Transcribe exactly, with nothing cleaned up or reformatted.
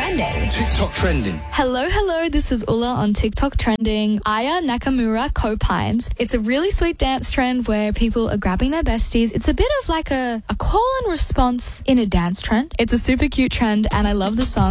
trending. TikTok trending. Hello, hello, this is Ula on TikTok trending. Aya Nakamura Copines. It's a really sweet dance trend where people are grabbing their besties. It's a bit of like a, a call and response in a dance trend. It's a super cute trend and I love the song.